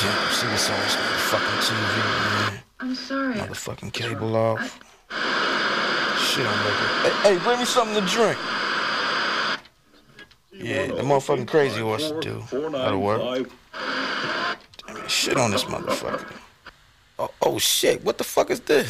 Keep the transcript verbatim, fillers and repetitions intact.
Damn, see what's on this motherfucking T V, man. I'm sorry. Motherfucking cable off. Shit, I'm making. Hey, hey, bring me something to drink. Yeah, the motherfucking crazy horse to do. That'll work. Damn it, shit on this motherfucker. Oh, oh shit, what the fuck is this?